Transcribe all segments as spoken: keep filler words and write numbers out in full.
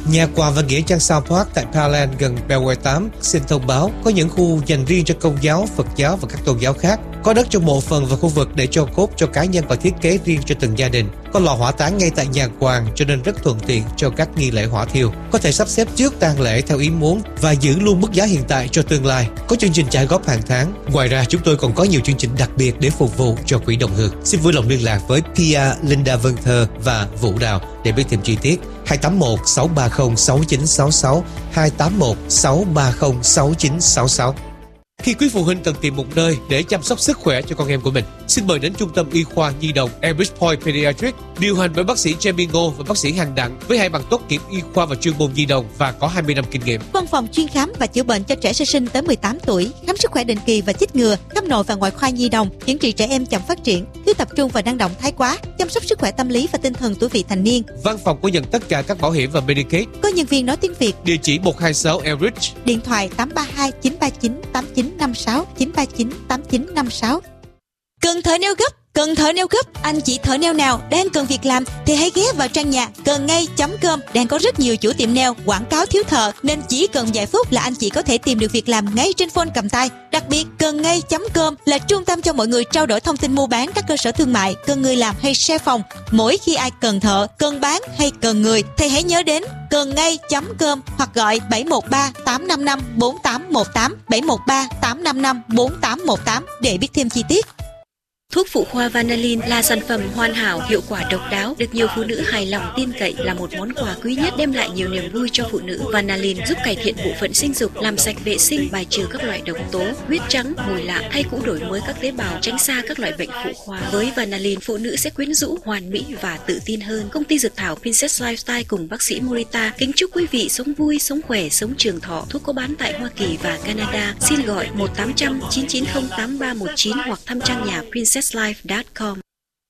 Nhà quà và nghĩa trang South Park tại Pearland gần Beltway tám xin thông báo có những khu dành riêng cho Công giáo, Phật giáo và các tôn giáo khác. Có đất trong mộ phần và khu vực để cho cốt cho cá nhân và thiết kế riêng cho từng gia đình. Có lò hỏa táng ngay tại nhà quàng cho nên rất thuận tiện cho các nghi lễ hỏa thiêu. Có thể sắp xếp trước tang lễ theo ý muốn và giữ luôn mức giá hiện tại cho tương lai. Có chương trình trả góp hàng tháng. Ngoài ra chúng tôi còn có nhiều chương trình đặc biệt để phục vụ cho quỹ đồng hương. Xin vui lòng liên lạc với Pia, Linda Vân Thơ và Vũ Đào để biết thêm chi tiết. hai tám một sáu ba không sáu chín sáu sáu hai tám một sáu ba không sáu chín sáu sáu. Khi quý phụ huynh cần tìm một nơi để chăm sóc sức khỏe cho con em của mình, xin mời đến Trung tâm Y khoa Nhi đồng Enrich Point Pediatric, điều hành bởi bác sĩ Jamie Ngô và bác sĩ Hằng Đặng với hai bằng tốt nghiệp y khoa và chuyên môn nhi đồng và có hai mươi năm kinh nghiệm. Văn phòng chuyên khám và chữa bệnh cho trẻ sơ sinh tới mười tám tuổi, khám sức khỏe định kỳ và chích ngừa, khám nội và ngoại khoa nhi đồng, chữa trị trẻ em chậm phát triển, thiếu tập trung và năng động thái quá, chăm sóc sức khỏe tâm lý và tinh thần tuổi vị thành niên. Văn phòng có nhận tất cả các bảo hiểm và Medicaid. Có nhân viên nói tiếng Việt. Địa chỉ một hai sáu Enrich. Điện thoại tám ba hai chín ba chín tám chín năm sáu chín ba chín tám chín năm sáu. Cần thợ neo gấp, cần thợ neo gấp, anh chị thợ neo nào đang cần việc làm thì hãy ghé vào trang nhà cần ngay chấm com. Đang có rất nhiều chủ tiệm neo quảng cáo thiếu thợ nên chỉ cần vài phút là anh chị có thể tìm được việc làm ngay trên phone cầm tay. Đặc biệt cần ngay chấm com là trung tâm cho mọi người trao đổi thông tin mua bán các cơ sở thương mại, cần người làm hay share phòng. Mỗi khi ai cần thợ, cần bán hay cần người thì hãy nhớ đến cần ngay chấm com hoặc gọi bảy một ba tám năm năm bốn tám một tám bảy một ba tám năm năm bốn tám một tám để biết thêm chi tiết. Thuốc phụ khoa Vanalin là sản phẩm hoàn hảo, hiệu quả độc đáo, được nhiều phụ nữ hài lòng tin cậy, là một món quà quý nhất đem lại nhiều niềm vui cho phụ nữ. Vanalin giúp cải thiện bộ phận sinh dục, làm sạch vệ sinh, bài trừ các loại độc tố, huyết trắng, mùi lạ, thay cũ đổi mới các tế bào, tránh xa các loại bệnh phụ khoa. Với Vanalin, phụ nữ sẽ quyến rũ, hoàn mỹ và tự tin hơn. Công ty dược thảo Princess Lifestyle cùng bác sĩ Morita kính chúc quý vị sống vui, sống khỏe, sống trường thọ. Thuốc có bán tại Hoa Kỳ và Canada. Xin gọi một tám không không chín chín không tám ba một chín hoặc thăm trang nhà princess life chấm com.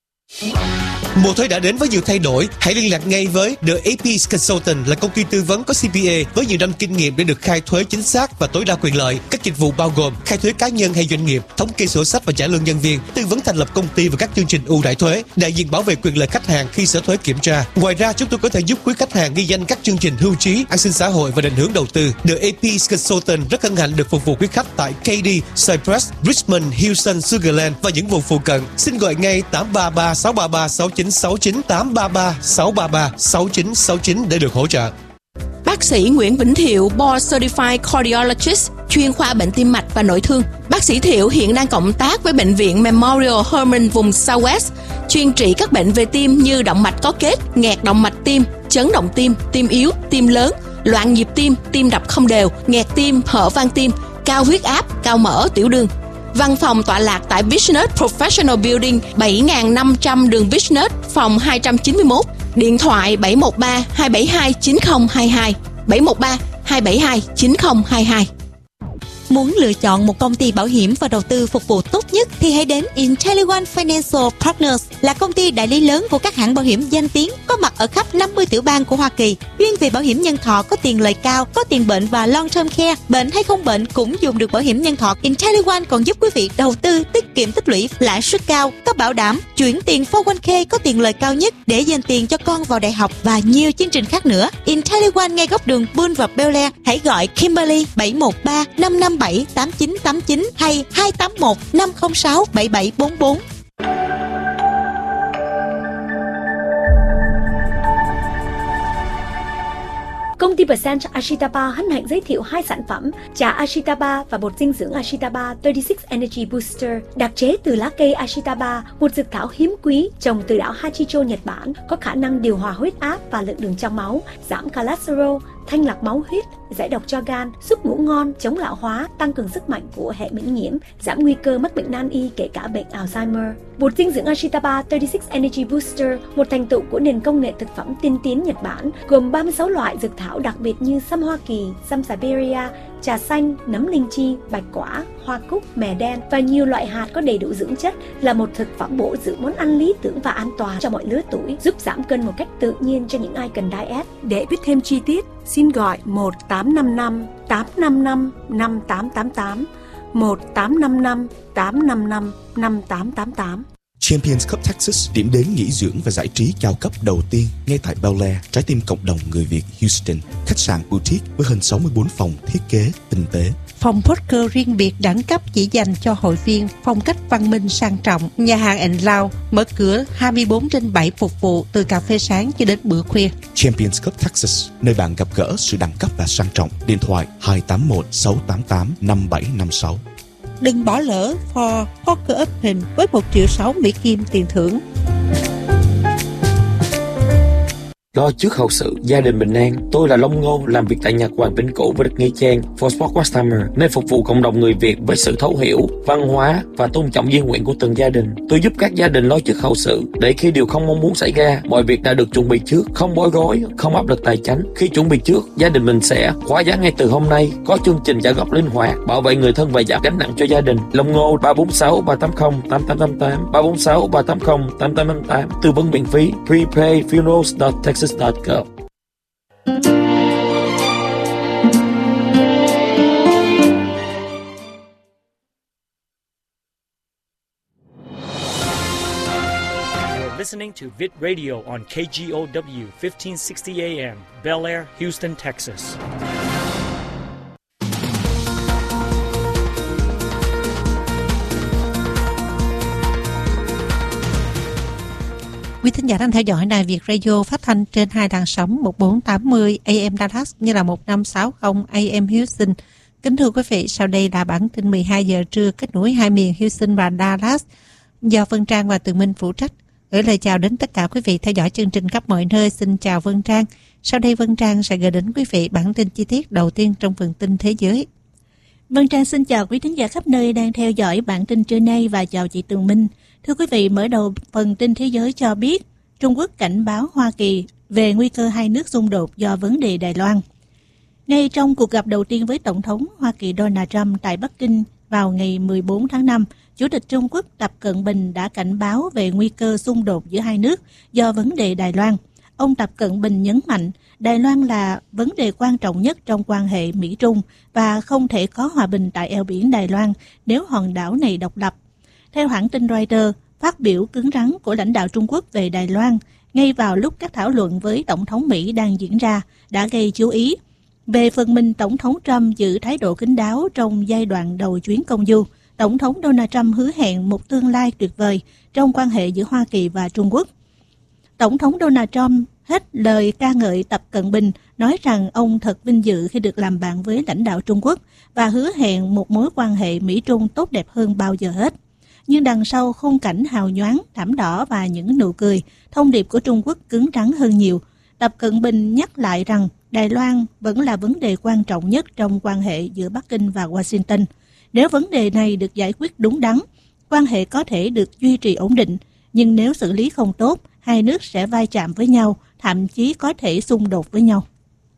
Mùa thuế đã đến với nhiều thay đổi. Hãy liên lạc ngay với The a pê Consultant, là công ty tư vấn có xê pê a với nhiều năm kinh nghiệm để được khai thuế chính xác và tối đa quyền lợi. Các dịch vụ bao gồm khai thuế cá nhân hay doanh nghiệp, thống kê sổ sách và trả lương nhân viên, tư vấn thành lập công ty và các chương trình ưu đãi thuế, đại diện bảo vệ quyền lợi khách hàng khi sở thuế kiểm tra. Ngoài ra, chúng tôi có thể giúp quý khách hàng ghi danh các chương trình hưu trí, an sinh xã hội và định hướng đầu tư. The a pê Consultant rất hân hạnh được phục vụ quý khách tại Katy, Cypress, Richmond, Houston, Sugarland và những vùng phụ cận. Xin gọi ngay tám ba ba sáu ba ba sáu chín sáu chín tám ba ba sáu ba ba sáu chín sáu chín để được hỗ trợ. Bác sĩ Nguyễn Vĩnh Thiệu, Board Certified Cardiologist, chuyên khoa bệnh tim mạch và nội thương. Bác sĩ Thiệu hiện đang cộng tác với Bệnh viện Memorial Hermann vùng Southwest, chuyên trị các bệnh về tim như động mạch có kết, nghẹt động mạch tim, chấn động tim, tim yếu, tim lớn, loạn nhịp tim, tim đập không đều, nghẹt tim, hở van tim, cao huyết áp, cao mỡ, tiểu đường. Văn phòng tọa lạc tại Business Professional Building bảy nghìn năm trăm đường Business, phòng hai trăm chín mươi mốt. Điện thoại bảy một ba hai bảy hai chín không hai hai bảy một ba hai bảy hai chín không hai hai. Muốn lựa chọn một công ty bảo hiểm và đầu tư phục vụ tốt nhất thì hãy đến IntelliOne Financial Partners, là công ty đại lý lớn của các hãng bảo hiểm danh tiếng, có mặt ở khắp năm mươi tiểu bang của Hoa Kỳ, chuyên về bảo hiểm nhân thọ có tiền lời cao, có tiền bệnh và long term care, bệnh hay không bệnh cũng dùng được bảo hiểm nhân thọ. IntelliOne còn giúp quý vị đầu tư, tiết kiệm tích lũy, lãi suất cao, có bảo đảm, chuyển tiền four oh one k có tiền lời cao nhất để dành tiền cho con vào đại học và nhiều chương trình khác nữa. IntelliOne ngay góc đường Bull và Bel Air. Hãy gọi Kimberly bảy một ba năm năm bảy tám chín tám chín hay hai tám một năm không sáu bảy bảy bốn bốn. Công ty Percent Ashitaba hân hạnh giới thiệu hai sản phẩm trà Ashitaba và bột dinh dưỡng Ashitaba ba mươi sáu Energy Booster, đặc chế từ lá cây Ashitaba, một dược thảo hiếm quý trồng từ đảo Hachicho, Nhật Bản, có khả năng điều hòa huyết áp và lượng đường trong máu, giảm cholesterol, thanh lọc máu huyết, giải độc cho gan, giúp ngủ ngon, chống lão hóa, tăng cường sức mạnh của hệ miễn nhiễm, giảm nguy cơ mắc bệnh nan y kể cả bệnh Alzheimer. Bột dinh dưỡng Ashitaba ba mươi sáu Energy Booster, một thành tựu của nền công nghệ thực phẩm tiên tiến Nhật Bản, gồm ba mươi sáu loại dược thảo đặc biệt như sâm Hoa Kỳ, sâm Siberia, trà xanh, nấm linh chi, bạch quả, hoa cúc, mè đen và nhiều loại hạt có đầy đủ dưỡng chất, là một thực phẩm bổ dưỡng món ăn lý tưởng và an toàn cho mọi lứa tuổi, giúp giảm cân một cách tự nhiên cho những ai cần diet. Để biết thêm chi tiết, xin gọi một tám năm năm tám năm năm năm tám tám tám, một tám năm năm tám năm năm năm tám tám tám. Champions Cup Texas, điểm đến nghỉ dưỡng và giải trí cao cấp đầu tiên ngay tại Bel Air, trái tim cộng đồng người Việt Houston. Khách sạn boutique với hơn sáu mươi bốn phòng thiết kế tinh tế. Phòng poker riêng biệt đẳng cấp chỉ dành cho hội viên, phong cách văn minh sang trọng. Nhà hàng and Lounge mở cửa hai mươi bốn trên bảy phục vụ từ cà phê sáng cho đến bữa khuya. Champions Cup Texas, nơi bạn gặp gỡ sự đẳng cấp và sang trọng. Điện thoại hai tám một sáu tám tám năm bảy năm sáu. Đừng bỏ lỡ For Poker Open với một triệu sáu Mỹ Kim tiền thưởng. Lo trước hậu sự, gia đình bình an. Tôi là Long Ngô, làm việc tại Nhật Hoàng Vĩnh Cửu và được Nghĩa Trang For Sport Customer, nơi phục vụ cộng đồng người Việt với sự thấu hiểu, văn hóa và tôn trọng di nguyện của từng gia đình. Tôi giúp các gia đình lo trước hậu sự để khi điều không mong muốn xảy ra, mọi việc đã được chuẩn bị trước, không bối rối, không áp lực tài chính. Khi chuẩn bị trước, gia đình mình sẽ khóa giá ngay từ hôm nay, có chương trình trả góp linh hoạt, bảo vệ người thân và giảm gánh nặng cho gia đình. Long Ngô ba bốn sáu ba tám không tám tám tám tám, ba bốn sáu ba tám không tám tám tám tám, tư vấn miễn phí. Prepay funerals dot texas dot gov. Listening to Vid Radio on K G O W fifteen sixty A M, Bel Air, Houston, Texas. Quý thính giả đang theo dõi đài Việt Radio phát thanh trên hai làn sóng một bốn tám mươi A M Dallas như là một năm sáu không A M Houston. Kính thưa quý vị, sau đây là bản tin mười hai giờ trưa kết nối hai miền Houston và Dallas do Vân Trang và Tường Minh phụ trách. Gửi lời chào đến tất cả quý vị theo dõi chương trình khắp mọi nơi. Xin chào Vân Trang. Sau đây Vân Trang sẽ gửi đến quý vị bản tin chi tiết đầu tiên trong phần tin thế giới. Vân Trang xin chào quý thính giả khắp nơi đang theo dõi bản tin trưa nay và chào chị Tường Minh. Thưa quý vị, mở đầu phần tin thế giới cho biết Trung Quốc cảnh báo Hoa Kỳ về nguy cơ hai nước xung đột do vấn đề Đài Loan. Ngay trong cuộc gặp đầu tiên với Tổng thống Hoa Kỳ Donald Trump tại Bắc Kinh vào ngày mười bốn tháng năm, Chủ tịch Trung Quốc Tập Cận Bình đã cảnh báo về nguy cơ xung đột giữa hai nước do vấn đề Đài Loan. Ông Tập Cận Bình nhấn mạnh Đài Loan là vấn đề quan trọng nhất trong quan hệ Mỹ-Trung và không thể có hòa bình tại eo biển Đài Loan nếu hòn đảo này độc lập. Theo hãng tin Reuters, phát biểu cứng rắn của lãnh đạo Trung Quốc về Đài Loan ngay vào lúc các thảo luận với Tổng thống Mỹ đang diễn ra đã gây chú ý. Về phần mình, Tổng thống Trump giữ thái độ kín đáo trong giai đoạn đầu chuyến công du. Tổng thống Donald Trump hứa hẹn một tương lai tuyệt vời trong quan hệ giữa Hoa Kỳ và Trung Quốc. Tổng thống Donald Trump hết lời ca ngợi Tập Cận Bình, nói rằng ông thật vinh dự khi được làm bạn với lãnh đạo Trung Quốc và hứa hẹn một mối quan hệ Mỹ-Trung tốt đẹp hơn bao giờ hết. Nhưng đằng sau khung cảnh hào nhoáng, thảm đỏ và những nụ cười, thông điệp của Trung Quốc cứng rắn hơn nhiều. Tập Cận Bình nhắc lại rằng Đài Loan vẫn là vấn đề quan trọng nhất trong quan hệ giữa Bắc Kinh và Washington. Nếu vấn đề này được giải quyết đúng đắn, quan hệ có thể được duy trì ổn định, nhưng nếu xử lý không tốt, hai nước sẽ va chạm với nhau, thậm chí có thể xung đột với nhau.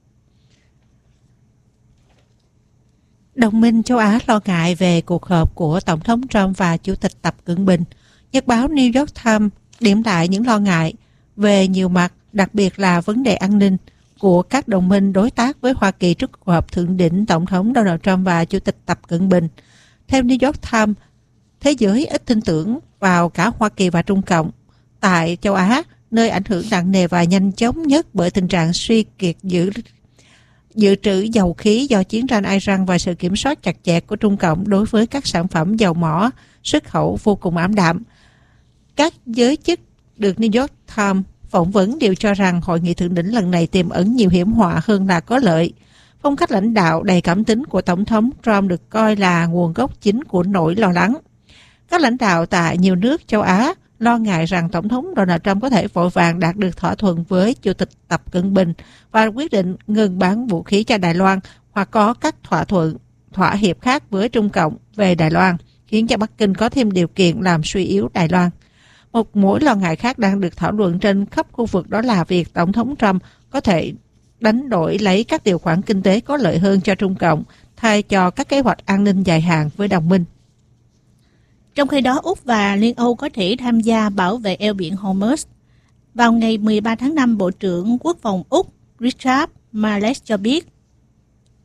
Đồng minh châu Á lo ngại về cuộc họp của Tổng thống Trump và Chủ tịch Tập Cận Bình. Nhật báo New York Times điểm lại những lo ngại về nhiều mặt, đặc biệt là vấn đề an ninh của các đồng minh đối tác với Hoa Kỳ trước cuộc họp thượng đỉnh Tổng thống Donald Trump và Chủ tịch Tập Cận Bình. Theo New York Times, thế giới ít tin tưởng vào cả Hoa Kỳ và Trung Cộng. Tại châu Á, nơi ảnh hưởng nặng nề và nhanh chóng nhất bởi tình trạng suy kiệt dự, dự trữ dầu khí do chiến tranh Iran và sự kiểm soát chặt chẽ của Trung Cộng đối với các sản phẩm dầu mỏ, xuất khẩu vô cùng ảm đạm. Các giới chức được New York Times phỏng vấn đều cho rằng hội nghị thượng đỉnh lần này tiềm ẩn nhiều hiểm họa hơn là có lợi. Phong cách lãnh đạo đầy cảm tính của Tổng thống Trump được coi là nguồn gốc chính của nỗi lo lắng. Các lãnh đạo tại nhiều nước châu Á lo ngại rằng Tổng thống Donald Trump có thể vội vàng đạt được thỏa thuận với Chủ tịch Tập Cận Bình và quyết định ngừng bán vũ khí cho Đài Loan hoặc có các thỏa thuận, thỏa hiệp khác với Trung Cộng về Đài Loan, khiến cho Bắc Kinh có thêm điều kiện làm suy yếu Đài Loan. Một mối lo ngại khác đang được thảo luận trên khắp khu vực đó là việc Tổng thống Trump có thể đánh đổi lấy các điều khoản kinh tế có lợi hơn cho Trung Cộng thay cho các kế hoạch an ninh dài hạn với đồng minh. Trong khi đó, Úc và Liên Âu có thể tham gia bảo vệ eo biển Hormuz. Vào ngày mười ba tháng năm, Bộ trưởng Quốc phòng Úc Richard Marles cho biết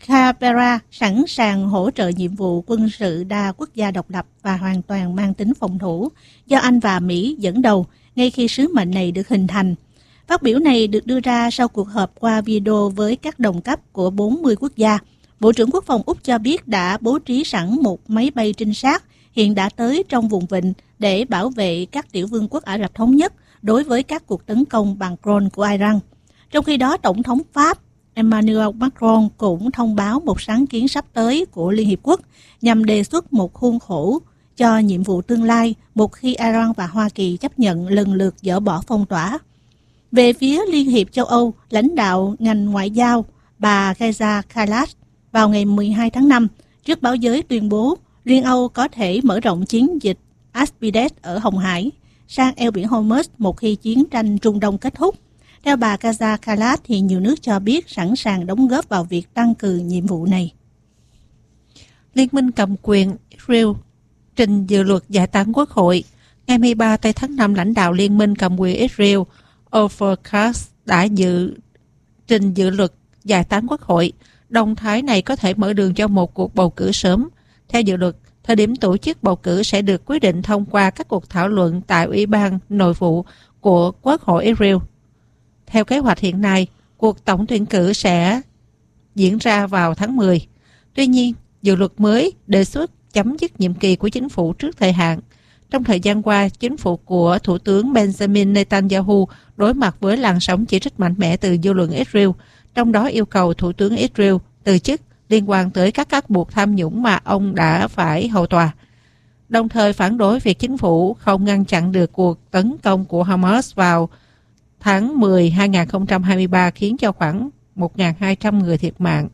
Canberra sẵn sàng hỗ trợ nhiệm vụ quân sự đa quốc gia độc lập và hoàn toàn mang tính phòng thủ do Anh và Mỹ dẫn đầu ngay khi sứ mệnh này được hình thành. Phát biểu này được đưa ra sau cuộc họp qua video với các đồng cấp của bốn mươi quốc gia. Bộ trưởng Quốc phòng Úc cho biết đã bố trí sẵn một máy bay trinh sát hiện đã tới trong vùng vịnh để bảo vệ các tiểu vương quốc Ả Rập Thống Nhất đối với các cuộc tấn công bằng drone của Iran. Trong khi đó, Tổng thống Pháp Emmanuel Macron cũng thông báo một sáng kiến sắp tới của Liên Hiệp Quốc nhằm đề xuất một khuôn khổ cho nhiệm vụ tương lai một khi Iran và Hoa Kỳ chấp nhận lần lượt dỡ bỏ phong tỏa. Về phía Liên hiệp châu Âu, lãnh đạo ngành ngoại giao bà Kaja Kallas vào ngày mười hai tháng năm trước báo giới tuyên bố Liên Âu có thể mở rộng chiến dịch Aspides ở Hồng Hải sang eo biển Hormuz một khi chiến tranh Trung Đông kết thúc. Theo bà Kaja Kallas thì nhiều nước cho biết sẵn sàng đóng góp vào việc tăng cường nhiệm vụ này. Liên minh cầm quyền Israel trình dự luật giải tán quốc hội. Ngày mười ba tháng năm, lãnh đạo Liên minh cầm quyền Israel Ofer Katz đã dự trình dự luật giải tán quốc hội. Động thái này có thể mở đường cho một cuộc bầu cử sớm. Theo dự luật, thời điểm tổ chức bầu cử sẽ được quyết định thông qua các cuộc thảo luận tại Ủy ban Nội vụ của Quốc hội Israel. Theo kế hoạch hiện nay, cuộc tổng tuyển cử sẽ diễn ra vào tháng mười. Tuy nhiên, dự luật mới đề xuất chấm dứt nhiệm kỳ của chính phủ trước thời hạn. Trong thời gian qua, chính phủ của Thủ tướng Benjamin Netanyahu đối mặt với làn sóng chỉ trích mạnh mẽ từ dư luận Israel, trong đó yêu cầu Thủ tướng Israel từ chức liên quan tới các cáo buộc tham nhũng mà ông đã phải hầu tòa, đồng thời phản đối việc chính phủ không ngăn chặn được cuộc tấn công của Hamas vào tháng mười năm hai nghìn không trăm hai mươi ba khiến cho khoảng một nghìn hai trăm người thiệt mạng.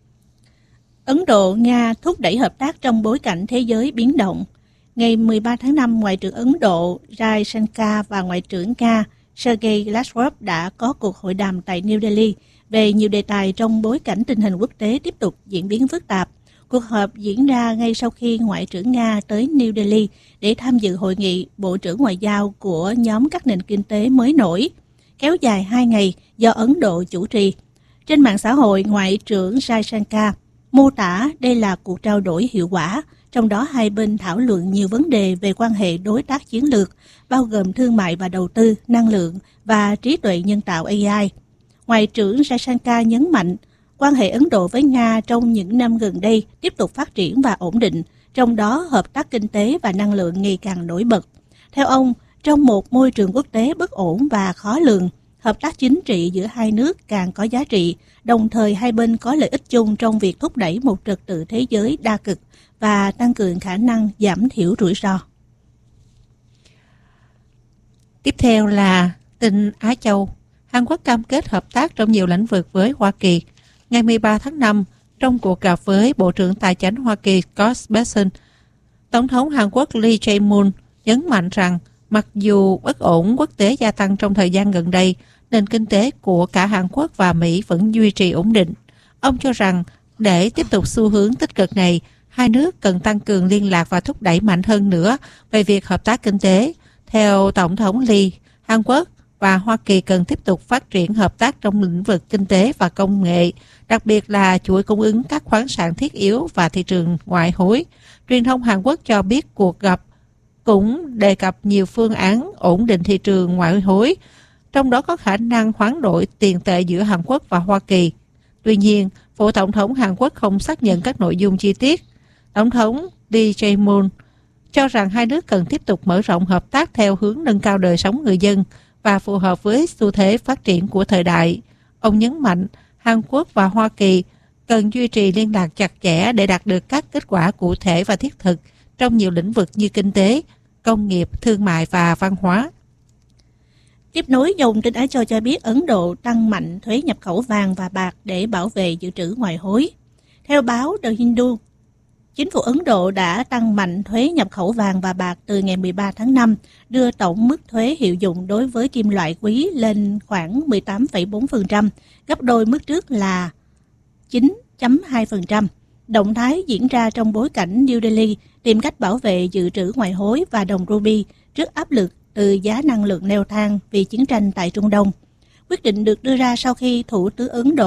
Ấn Độ, Nga thúc đẩy hợp tác trong bối cảnh thế giới biến động. Ngày mười ba tháng năm, Ngoại trưởng Ấn Độ Jaishankar và Ngoại trưởng Nga Sergei Lavrov đã có cuộc hội đàm tại New Delhi về nhiều đề tài trong bối cảnh tình hình quốc tế tiếp tục diễn biến phức tạp. Cuộc họp diễn ra ngay sau khi Ngoại trưởng Nga tới New Delhi để tham dự hội nghị Bộ trưởng Ngoại giao của nhóm các nền kinh tế mới nổi, kéo dài hai ngày do Ấn Độ chủ trì. Trên mạng xã hội, Ngoại trưởng Jaishankar mô tả đây là cuộc trao đổi hiệu quả, trong đó hai bên thảo luận nhiều vấn đề về quan hệ đối tác chiến lược, bao gồm thương mại và đầu tư, năng lượng và trí tuệ nhân tạo A I. Ngoại trưởng Jaishankar nhấn mạnh, quan hệ Ấn Độ với Nga trong những năm gần đây tiếp tục phát triển và ổn định, trong đó hợp tác kinh tế và năng lượng ngày càng nổi bật. Theo ông, trong một môi trường quốc tế bất ổn và khó lường, hợp tác chính trị giữa hai nước càng có giá trị, đồng thời hai bên có lợi ích chung trong việc thúc đẩy một trật tự thế giới đa cực và tăng cường khả năng giảm thiểu rủi ro. Tiếp theo là tin Á Châu. Hàn Quốc cam kết hợp tác trong nhiều lĩnh vực với Hoa Kỳ. Ngày mười ba tháng năm, trong cuộc gặp với Bộ trưởng Tài chính Hoa Kỳ Scott Bessent, Tổng thống Hàn Quốc Lee Jae-myung nhấn mạnh rằng mặc dù bất ổn quốc tế gia tăng trong thời gian gần đây, nền kinh tế của cả Hàn Quốc và Mỹ vẫn duy trì ổn định. Ông cho rằng để tiếp tục xu hướng tích cực này, hai nước cần tăng cường liên lạc và thúc đẩy mạnh hơn nữa về việc hợp tác kinh tế. Theo Tổng thống Lee, Hàn Quốc và Hoa Kỳ cần tiếp tục phát triển hợp tác trong lĩnh vực kinh tế và công nghệ, đặc biệt là chuỗi cung ứng các khoáng sản thiết yếu và thị trường ngoại hối. Truyền thông Hàn Quốc cho biết cuộc gặp cũng đề cập nhiều phương án ổn định thị trường ngoại hối, trong đó có khả năng hoán đổi tiền tệ giữa Hàn Quốc và Hoa Kỳ. Tuy nhiên, Phủ Tổng thống Hàn Quốc không xác nhận các nội dung chi tiết. Tổng thống Lee Jae-myung cho rằng hai nước cần tiếp tục mở rộng hợp tác theo hướng nâng cao đời sống người dân và phù hợp với xu thế phát triển của thời đại. Ông nhấn mạnh Hàn Quốc và Hoa Kỳ cần duy trì liên lạc chặt chẽ để đạt được các kết quả cụ thể và thiết thực trong nhiều lĩnh vực như kinh tế, công nghiệp, thương mại và văn hóa. Tiếp nối dòng tin Á Châu cho biết Ấn Độ tăng mạnh thuế nhập khẩu vàng và bạc để bảo vệ dự trữ ngoại hối. Theo báo The Hindu, chính phủ Ấn Độ đã tăng mạnh thuế nhập khẩu vàng và bạc từ ngày mười ba tháng năm, đưa tổng mức thuế hiệu dụng đối với kim loại quý lên khoảng mười tám phẩy bốn phần trăm, gấp đôi mức trước là chín phẩy hai phần trăm. Động thái diễn ra trong bối cảnh New Delhi tìm cách bảo vệ dự trữ ngoại hối và đồng ruby trước áp lực từ giá năng lượng leo thang vì chiến tranh tại Trung Đông. Quyết định được đưa ra sau khi Thủ tướng Ấn Độ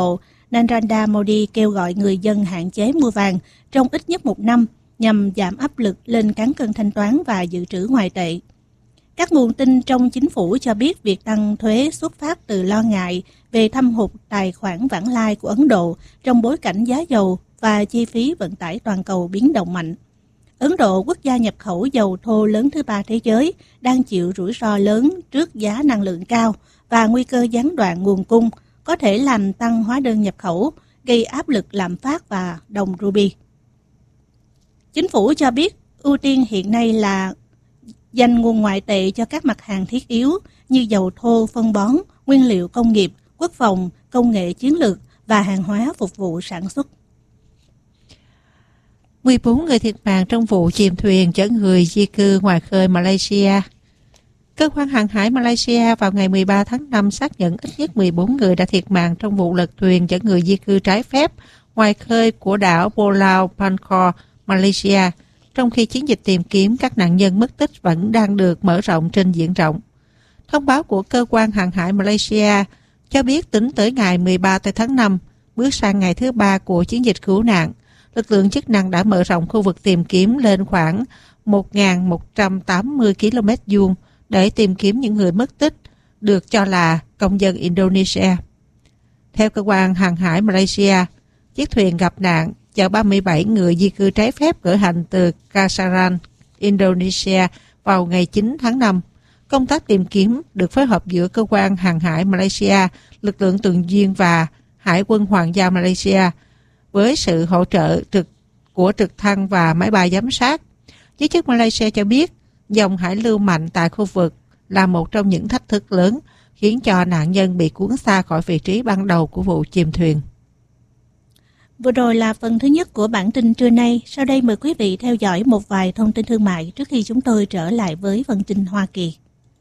Narendra Modi kêu gọi người dân hạn chế mua vàng trong ít nhất một năm nhằm giảm áp lực lên cán cân thanh toán và dự trữ ngoại tệ. Các nguồn tin trong chính phủ cho biết việc tăng thuế xuất phát từ lo ngại về thâm hụt tài khoản vãng lai của Ấn Độ trong bối cảnh giá dầu và chi phí vận tải toàn cầu biến động mạnh. Ấn Độ, quốc gia nhập khẩu dầu thô lớn thứ ba thế giới, đang chịu rủi ro lớn trước giá năng lượng cao và nguy cơ gián đoạn nguồn cung, có thể làm tăng hóa đơn nhập khẩu, gây áp lực lạm phát và đồng rupee. Chính phủ cho biết ưu tiên hiện nay là dành nguồn ngoại tệ cho các mặt hàng thiết yếu như dầu thô, phân bón, nguyên liệu công nghiệp, quốc phòng, công nghệ chiến lược và hàng hóa phục vụ sản xuất. mười bốn người thiệt mạng trong vụ chìm thuyền chở người di cư ngoài khơi Malaysia. Cơ quan hàng hải Malaysia vào ngày mười ba tháng năm xác nhận ít nhất mười bốn người đã thiệt mạng trong vụ lật thuyền chở người di cư trái phép ngoài khơi của đảo Pulau Pankor, Malaysia, trong khi chiến dịch tìm kiếm các nạn nhân mất tích vẫn đang được mở rộng trên diện rộng. Thông báo của cơ quan hàng hải Malaysia cho biết tính tới ngày mười ba tháng năm, bước sang ngày thứ ba của chiến dịch cứu nạn, lực lượng chức năng đã mở rộng khu vực tìm kiếm lên khoảng một nghìn một trăm tám mươi ki lô mét vuông để tìm kiếm những người mất tích, được cho là công dân Indonesia. Theo cơ quan hàng hải Malaysia, chiếc thuyền gặp nạn chở ba mươi bảy người di cư trái phép khởi hành từ Kasaran, Indonesia vào ngày chín tháng năm. Công tác tìm kiếm được phối hợp giữa cơ quan hàng hải Malaysia, lực lượng tuần duyên và Hải quân Hoàng gia Malaysia với sự hỗ trợ trực của trực thăng và máy bay giám sát. Giới chức Malaysia cho biết dòng hải lưu mạnh tại khu vực là một trong những thách thức lớn khiến cho nạn nhân bị cuốn xa khỏi vị trí ban đầu của vụ chìm thuyền. Vừa rồi là phần thứ nhất của bản tin trưa nay. Sau đây mời quý vị theo dõi một vài thông tin thương mại trước khi chúng tôi trở lại với phần tin Hoa Kỳ.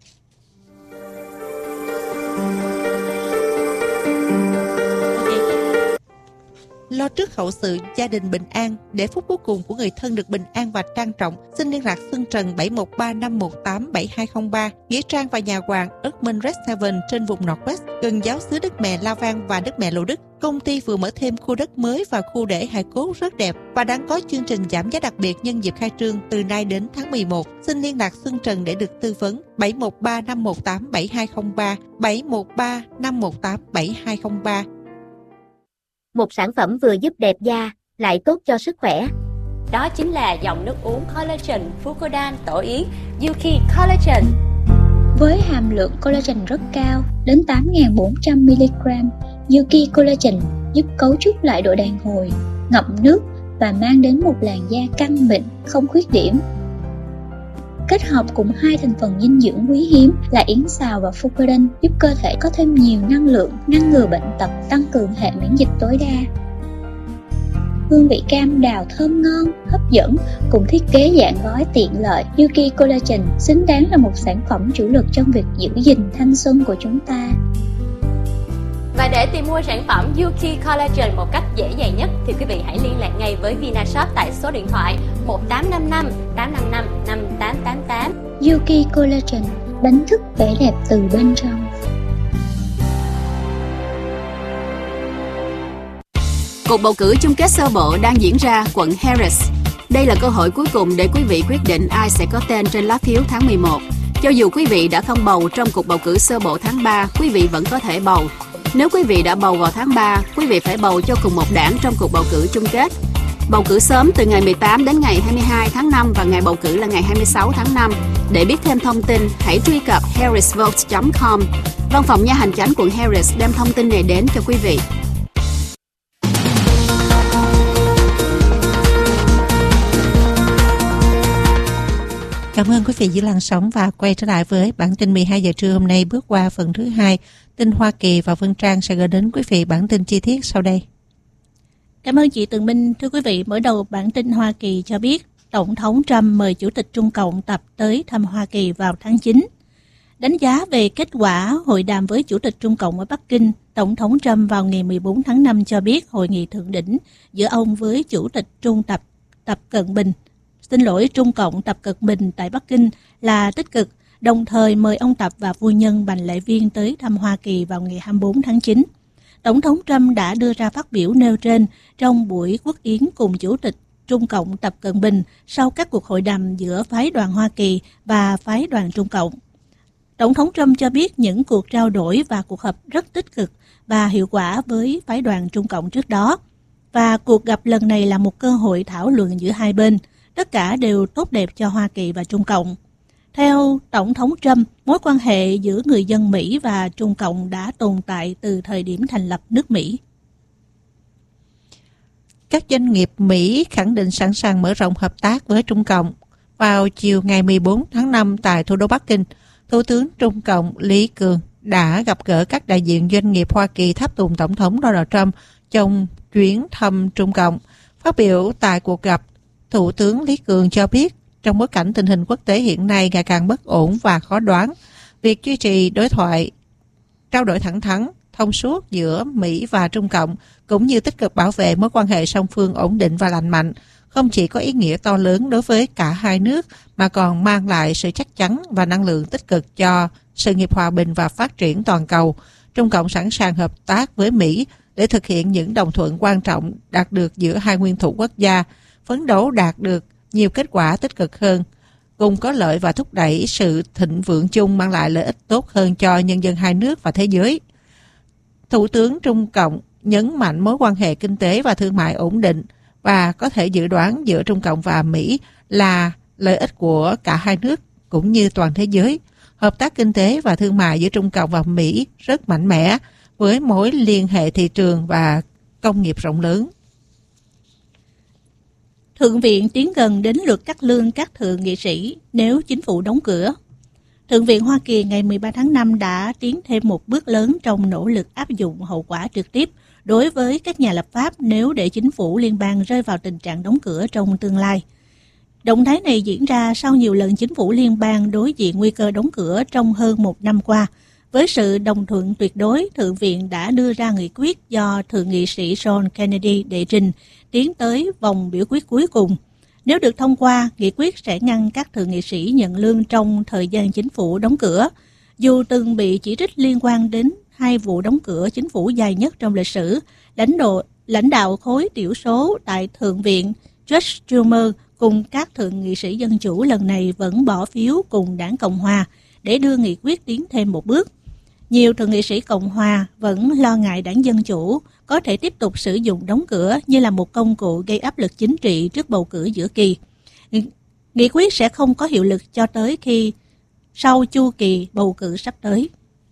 Lo trước hậu sự gia đình bình an, để phút cuối cùng của người thân được bình an và trang trọng, xin liên lạc Xuân Trần bảy một ba năm một tám bảy hai không ba, nghĩa trang và nhà hoàng Urban Red Seven trên vùng Northwest, gần giáo xứ Đức Mẹ La Vang và Đức Mẹ Lộ Đức. Công ty vừa mở thêm khu đất mới và khu để hài cốt rất đẹp và đang có chương trình giảm giá đặc biệt nhân dịp khai trương từ nay đến tháng mười một. Xin liên lạc Xuân Trần để được tư vấn bảy một ba năm một tám bảy hai không ba, bảy một ba năm một tám bảy hai không ba. Một sản phẩm vừa giúp đẹp da, lại tốt cho sức khỏe. Đó chính là dòng nước uống collagen Fucodan tổ yến Yuki Collagen. Với hàm lượng collagen rất cao, đến tám nghìn bốn trăm mi-li-gam, Yuki Collagen giúp cấu trúc lại độ đàn hồi, ngậm nước và mang đến một làn da căng mịn, không khuyết điểm. Kết hợp cùng hai thành phần dinh dưỡng quý hiếm là yến xào và Fucodan giúp cơ thể có thêm nhiều năng lượng, ngăn ngừa bệnh tật, tăng cường hệ miễn dịch tối đa. Hương vị cam đào thơm ngon, hấp dẫn cùng thiết kế dạng gói tiện lợi, Yuki Collagen xứng đáng là một sản phẩm chủ lực trong việc giữ gìn thanh xuân của chúng ta. Và để tìm mua sản phẩm Yuki Collagen một cách dễ dàng nhất thì quý vị hãy liên lạc ngay với Vinashop tại số điện thoại một tám năm năm tám năm năm năm tám tám tám. Yuki Collagen, đánh thức vẻ đẹp từ bên trong. Cuộc bầu cử chung kết sơ bộ đang diễn ra quận Harris. Đây là cơ hội cuối cùng để quý vị quyết định ai sẽ có tên trên lá phiếu tháng mười một. Cho dù quý vị đã không bầu trong cuộc bầu cử sơ bộ tháng ba, quý vị vẫn có thể bầu. Nếu quý vị đã bầu vào tháng ba, quý vị phải bầu cho cùng một đảng trong cuộc bầu cử chung kết. Bầu cử sớm từ ngày mười tám đến ngày hai mươi hai tháng năm và ngày bầu cử là ngày hai mươi sáu tháng năm. Để biết thêm thông tin, hãy truy cập harris vote chấm com. Văn phòng nha hành chánh quận Harris đem thông tin này đến cho quý vị. Cảm ơn quý vị giữ làn sóng và quay trở lại với bản tin mười hai giờ trưa hôm nay, bước qua phần thứ hai, tin Hoa Kỳ, và Vân Trang sẽ gửi đến quý vị bản tin chi tiết sau đây. Cảm ơn chị Tường Minh. Thưa quý vị, mở đầu bản tin Hoa Kỳ cho biết Tổng thống Trump mời Chủ tịch Trung Cộng Tập tới thăm Hoa Kỳ vào tháng chín. Đánh giá về kết quả hội đàm với Chủ tịch Trung Cộng ở Bắc Kinh, Tổng thống Trump vào ngày mười bốn tháng năm cho biết hội nghị thượng đỉnh giữa ông với Chủ tịch Trung Tập Tập Cận Bình Xin lỗi, Trung Cộng Tập Cận Bình tại Bắc Kinh là tích cực, đồng thời mời ông Tập và phu nhân Bành Lệ Viên tới thăm Hoa Kỳ vào ngày hai mươi bốn tháng chín. Tổng thống Trump đã đưa ra phát biểu nêu trên trong buổi quốc yến cùng Chủ tịch Trung Cộng Tập Cận Bình sau các cuộc hội đàm giữa phái đoàn Hoa Kỳ và phái đoàn Trung Cộng. Tổng thống Trump cho biết những cuộc trao đổi và cuộc họp rất tích cực và hiệu quả với phái đoàn Trung Cộng trước đó, và cuộc gặp lần này là một cơ hội thảo luận giữa hai bên. Tất cả đều tốt đẹp cho Hoa Kỳ và Trung Cộng. Theo Tổng thống Trump, mối quan hệ giữa người dân Mỹ và Trung Cộng đã tồn tại từ thời điểm thành lập nước Mỹ. Các doanh nghiệp Mỹ khẳng định sẵn sàng mở rộng hợp tác với Trung Cộng. Vào chiều ngày mười bốn tháng năm tại thủ đô Bắc Kinh, Thủ tướng Trung Cộng Lý Cường đã gặp gỡ các đại diện doanh nghiệp Hoa Kỳ tháp tùng Tổng thống Donald Trump trong chuyến thăm Trung Cộng. Phát biểu tại cuộc gặp, Thủ tướng Lý Cường cho biết trong bối cảnh tình hình quốc tế hiện nay ngày càng bất ổn và khó đoán, việc duy trì đối thoại, trao đổi thẳng thắn, thông suốt giữa Mỹ và Trung Cộng cũng như tích cực bảo vệ mối quan hệ song phương ổn định và lành mạnh không chỉ có ý nghĩa to lớn đối với cả hai nước mà còn mang lại sự chắc chắn và năng lượng tích cực cho sự nghiệp hòa bình và phát triển toàn cầu. Trung Cộng sẵn sàng hợp tác với Mỹ để thực hiện những đồng thuận quan trọng đạt được giữa hai nguyên thủ quốc gia, phấn đấu đạt được nhiều kết quả tích cực hơn, cùng có lợi và thúc đẩy sự thịnh vượng chung mang lại lợi ích tốt hơn cho nhân dân hai nước và thế giới. Thủ tướng Trung Cộng nhấn mạnh mối quan hệ kinh tế và thương mại ổn định và có thể dự đoán giữa Trung Cộng và Mỹ là lợi ích của cả hai nước cũng như toàn thế giới. Hợp tác kinh tế và thương mại giữa Trung Cộng và Mỹ rất mạnh mẽ với mối liên hệ thị trường và công nghiệp rộng lớn. Thượng viện tiến gần đến luật cắt lương các thượng nghị sĩ nếu chính phủ đóng cửa. Thượng viện Hoa Kỳ ngày mười ba tháng năm đã tiến thêm một bước lớn trong nỗ lực áp dụng hậu quả trực tiếp đối với các nhà lập pháp nếu để chính phủ liên bang rơi vào tình trạng đóng cửa trong tương lai. Động thái này diễn ra sau nhiều lần chính phủ liên bang đối diện nguy cơ đóng cửa trong hơn một năm qua. Với sự đồng thuận tuyệt đối, Thượng viện đã đưa ra nghị quyết do Thượng nghị sĩ John Kennedy đệ trình tiến tới vòng biểu quyết cuối cùng. Nếu được thông qua, nghị quyết sẽ ngăn các thượng nghị sĩ nhận lương trong thời gian chính phủ đóng cửa. Dù từng bị chỉ trích liên quan đến hai vụ đóng cửa chính phủ dài nhất trong lịch sử, lãnh đạo, lãnh đạo khối thiểu số tại Thượng viện Chuck Schumer cùng các thượng nghị sĩ Dân Chủ lần này vẫn bỏ phiếu cùng đảng Cộng Hòa để đưa nghị quyết tiến thêm một bước. Nhiều thượng nghị sĩ Cộng Hòa vẫn lo ngại đảng Dân Chủ có thể tiếp tục sử dụng đóng cửa như là một công cụ gây áp lực chính trị trước bầu cử giữa kỳ. Nghị quyết sẽ không có hiệu lực cho tới khi sau chu kỳ bầu cử sắp tới.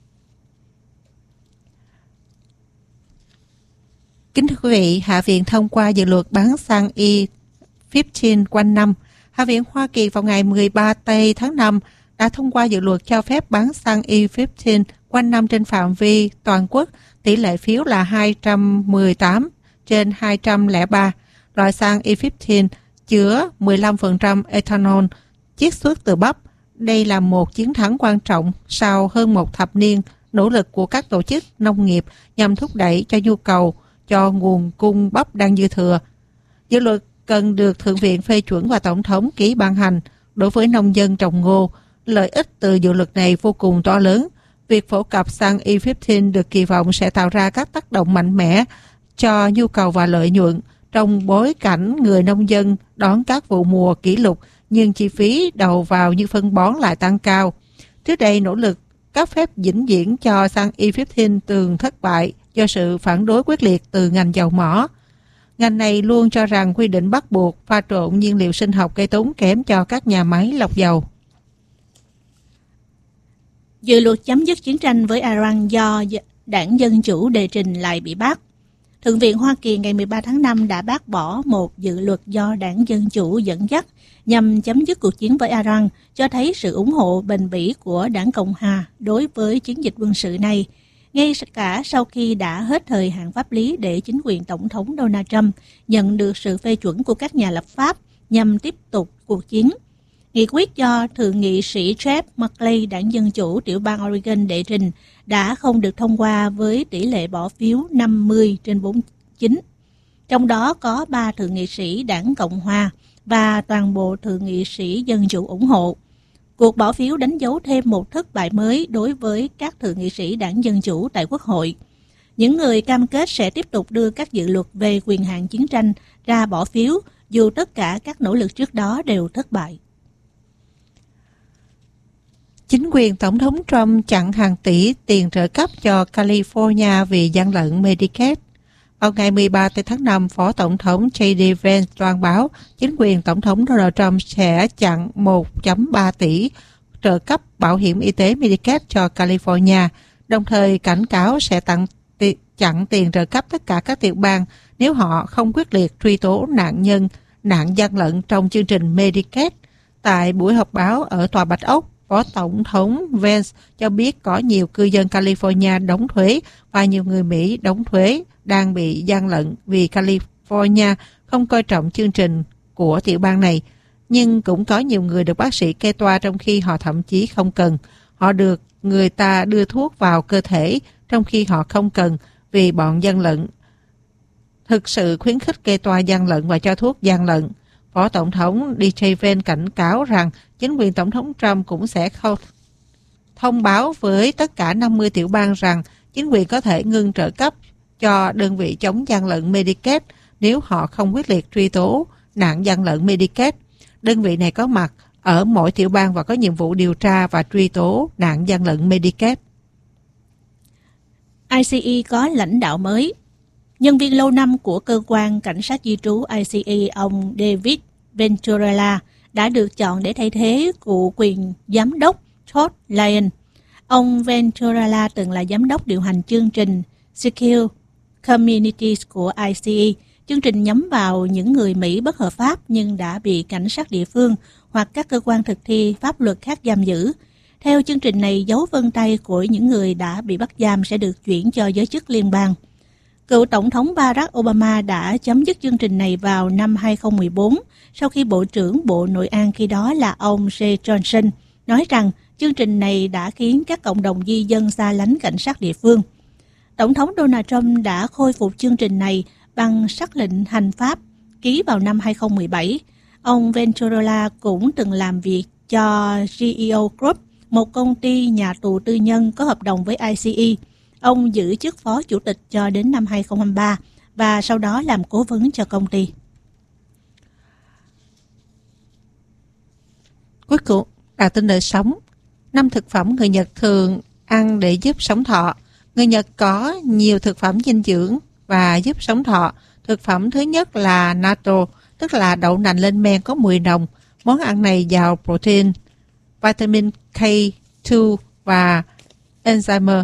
Kính thưa quý vị, Hạ viện thông qua dự luật bán xăng E mười lăm quanh năm. Hạ viện Hoa Kỳ vào ngày mười ba tây tháng năm đã thông qua dự luật cho phép bán xăng E mười lăm quanh năm trên phạm vi toàn quốc. Tỷ lệ phiếu là hai trăm mười tám trên hai trăm lẻ ba. Loại xăng E mười lăm chứa mười lăm phần trăm ethanol chiết xuất từ bắp. Đây là một chiến thắng quan trọng sau hơn một thập niên nỗ lực của các tổ chức nông nghiệp nhằm thúc đẩy cho nhu cầu cho nguồn cung bắp đang dư thừa. Dự luật cần được Thượng viện phê chuẩn và Tổng thống ký ban hành. Đối với nông dân trồng ngô, lợi ích từ dự luật này vô cùng to lớn. Việc phổ cập xăng E mười lăm được kỳ vọng sẽ tạo ra các tác động mạnh mẽ cho nhu cầu và lợi nhuận trong bối cảnh người nông dân đón các vụ mùa kỷ lục nhưng chi phí đầu vào như phân bón lại tăng cao. Trước đây, nỗ lực cấp phép vĩnh viễn cho xăng E mười lăm từng thất bại do sự phản đối quyết liệt từ ngành dầu mỏ. Ngành này luôn cho rằng quy định bắt buộc pha trộn nhiên liệu sinh học gây tốn kém cho các nhà máy lọc dầu. Dự luật chấm dứt chiến tranh với Iran do đảng Dân Chủ đề trình lại bị bác. Thượng viện Hoa Kỳ ngày mười ba tháng năm đã bác bỏ một dự luật do đảng Dân Chủ dẫn dắt nhằm chấm dứt cuộc chiến với Iran, cho thấy sự ủng hộ bền bỉ của đảng Cộng Hòa đối với chiến dịch quân sự này, ngay cả sau khi đã hết thời hạn pháp lý để chính quyền Tổng thống Donald Trump nhận được sự phê chuẩn của các nhà lập pháp nhằm tiếp tục cuộc chiến. Nghị quyết do Thượng nghị sĩ Jeff McClay đảng Dân Chủ tiểu bang Oregon đệ trình đã không được thông qua với tỷ lệ bỏ phiếu năm mươi trên bốn mươi chín. Trong đó có ba thượng nghị sĩ đảng Cộng Hòa và toàn bộ thượng nghị sĩ Dân Chủ ủng hộ. Cuộc bỏ phiếu đánh dấu thêm một thất bại mới đối với các thượng nghị sĩ đảng Dân Chủ tại Quốc hội. Những người cam kết sẽ tiếp tục đưa các dự luật về quyền hạn chiến tranh ra bỏ phiếu, dù tất cả các nỗ lực trước đó đều thất bại. Chính quyền Tổng thống Trump chặn hàng tỷ tiền trợ cấp cho California vì gian lận Medicaid. Vào ngày mười ba tháng năm, Phó Tổng thống J D Vance loan báo chính quyền Tổng thống Donald Trump sẽ chặn một phẩy ba tỷ trợ cấp bảo hiểm y tế Medicaid cho California, đồng thời cảnh cáo sẽ tặng t- chặn tiền trợ cấp tất cả các tiểu bang nếu họ không quyết liệt truy tố nạn nhân nạn gian lận trong chương trình Medicaid. Tại buổi họp báo ở Tòa Bạch Ốc, Phó Tổng thống Vance cho biết có nhiều cư dân California đóng thuế và nhiều người Mỹ đóng thuế đang bị gian lận vì California không coi trọng chương trình của tiểu bang này. Nhưng cũng có nhiều người được bác sĩ kê toa trong khi họ thậm chí không cần. Họ được người ta đưa thuốc vào cơ thể trong khi họ không cần vì bọn gian lận thực sự khuyến khích kê toa gian lận và cho thuốc gian lận. Phó Tổng thống D J Vance cảnh cáo rằng chính quyền Tổng thống Trump cũng sẽ không thông báo với tất cả năm mươi tiểu bang rằng chính quyền có thể ngừng trợ cấp cho đơn vị chống gian lận Medicaid nếu họ không quyết liệt truy tố nạn gian lận Medicaid. Đơn vị này có mặt ở mỗi tiểu bang và có nhiệm vụ điều tra và truy tố nạn gian lận Medicaid. I C E có lãnh đạo mới. Nhân viên lâu năm của cơ quan cảnh sát di trú I C E, ông David Venturella, đã được chọn để thay thế cựu quyền giám đốc Todd Lyon. Ông Venturella từng là giám đốc điều hành chương trình Secure Communities của I C E. Chương trình nhắm vào những người Mỹ bất hợp pháp nhưng đã bị cảnh sát địa phương hoặc các cơ quan thực thi pháp luật khác giam giữ. Theo chương trình này, dấu vân tay của những người đã bị bắt giam sẽ được chuyển cho giới chức liên bang. Cựu Tổng thống Barack Obama đã chấm dứt chương trình này vào năm hai không một bốn sau khi Bộ trưởng Bộ Nội an khi đó là ông Jeh Johnson nói rằng chương trình này đã khiến các cộng đồng di dân xa lánh cảnh sát địa phương. Tổng thống Donald Trump đã khôi phục chương trình này bằng sắc lệnh hành pháp ký vào năm hai không một bảy. Ông Venturella cũng từng làm việc cho G E O Group, một công ty nhà tù tư nhân có hợp đồng với I C E. Ông giữ chức phó chủ tịch cho đến năm hai không hai ba và sau đó làm cố vấn cho công ty. Cuối cùng là tin đời sống. Năm thực phẩm người Nhật thường ăn để giúp sống thọ. Người Nhật có nhiều thực phẩm dinh dưỡng và giúp sống thọ. Thực phẩm thứ nhất là natto, tức là đậu nành lên men có mùi nồng. Món ăn này giàu protein, vitamin K hai và enzyme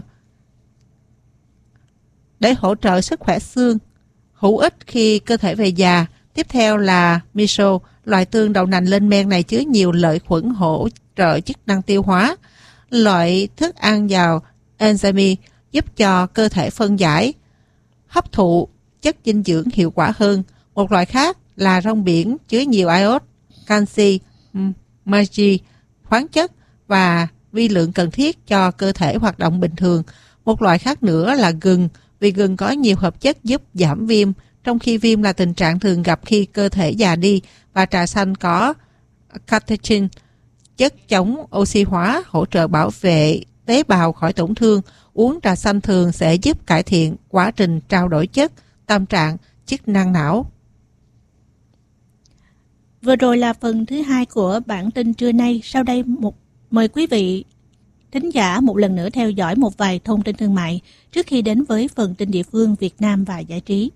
để hỗ trợ sức khỏe xương, hữu ích khi cơ thể về già. Tiếp theo là miso, loại tương đậu nành lên men này chứa nhiều lợi khuẩn hỗ trợ chức năng tiêu hóa. Loại thức ăn giàu enzyme giúp cho cơ thể phân giải, hấp thụ chất dinh dưỡng hiệu quả hơn. Một loại khác là rong biển chứa nhiều iốt, canxi, magie, khoáng chất và vi lượng cần thiết cho cơ thể hoạt động bình thường. Một loại khác nữa là gừng, vì gừng có nhiều hợp chất giúp giảm viêm, trong khi viêm là tình trạng thường gặp khi cơ thể già đi. Và trà xanh có catechin, chất chống oxy hóa, hỗ trợ bảo vệ tế bào khỏi tổn thương. Uống trà xanh thường sẽ giúp cải thiện quá trình trao đổi chất, tâm trạng, chức năng não. Vừa rồi là phần thứ hai của bản tin trưa nay. Sau đây một mời quý vị thính giả một lần nữa theo dõi một vài thông tin thương mại trước khi đến với phần tin địa phương, Việt Nam và giải trí.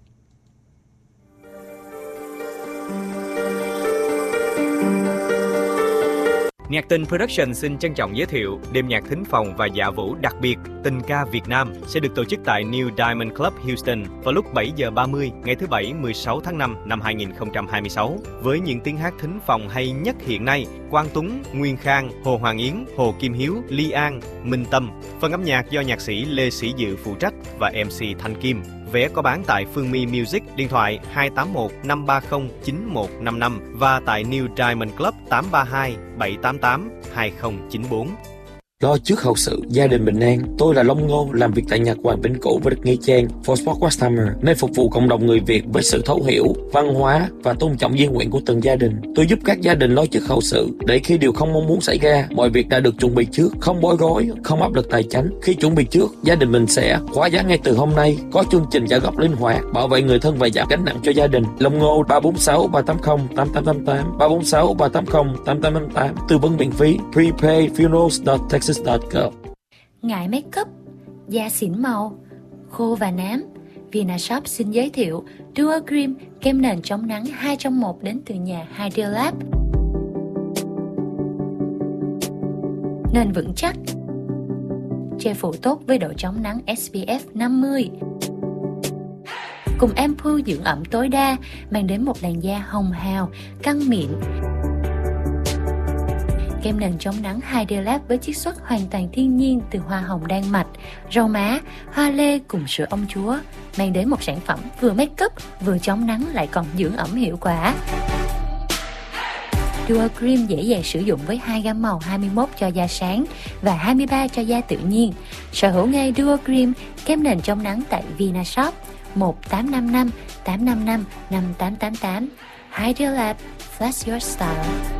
Nhạc Tình Production xin trân trọng giới thiệu đêm nhạc thính phòng và dạ vũ đặc biệt Tình ca Việt Nam sẽ được tổ chức tại New Diamond Club Houston vào lúc bảy giờ ba mươi ngày thứ Bảy mười sáu tháng năm năm hai nghìn không trăm hai mươi sáu với những tiếng hát thính phòng hay nhất hiện nay: Quang Tuấn, Nguyên Khang, Hồ Hoàng Yến, Hồ Kim Hiếu, Ly An, Minh Tâm. Phần âm nhạc do nhạc sĩ Lê Sĩ Dự phụ trách và em xê Thanh Kim. Vé có bán tại Phương My Music, điện thoại hai tám một năm ba không chín một năm năm và tại New Diamond Club tám ba hai bảy tám tám hai không chín bốn. Lo trước hậu sự, gia đình bình an. Tôi là Long Ngô, làm việc tại Nhật Hoàng Bỉnh Cũ với đất Nghĩa Trang, For Sport Customer, nơi phục vụ cộng đồng người Việt với sự thấu hiểu, văn hóa và tôn trọng di nguyện của từng gia đình. Tôi giúp các gia đình lo trước hậu sự để khi điều không mong muốn xảy ra, mọi việc đã được chuẩn bị trước, không bối rối, không áp lực tài chính. Khi chuẩn bị trước, gia đình mình sẽ khóa giá ngay từ hôm nay, có chương trình trả góp linh hoạt, bảo vệ người thân và giảm gánh nặng cho gia đình. Long Ngô ba bốn sáu ba tám không tám tám tám tám ba bốn sáu ba tám không tám tám tám tám, tư vấn miễn phí. Prepay funerals dot texas dot gov. Ngại make up, da xỉn màu, khô và nám, Vinashop xin giới thiệu Duo Cream kem nền chống nắng hai trong một đến từ nhà Hydrolab. Nền vững chắc, che phủ tốt với độ chống nắng ét pê ép năm mươi. Cùng ampoule dưỡng ẩm tối đa mang đến một làn da hồng hào, căng mịn. Kem nền chống nắng Hydrolab với chiết xuất hoàn toàn thiên nhiên từ hoa hồng Đan Mạch, rau má, hoa lê cùng sữa ông chúa, mang đến một sản phẩm vừa make up, vừa chống nắng lại còn dưỡng ẩm hiệu quả. Duo Cream dễ dàng sử dụng với hai gam màu hai mươi mốt cho da sáng và hai mươi ba cho da tự nhiên. Sở hữu ngay Duo Cream kem nền chống nắng tại Vinashop một tám năm năm tám năm năm năm tám tám tám. Hydrolab, flash your style.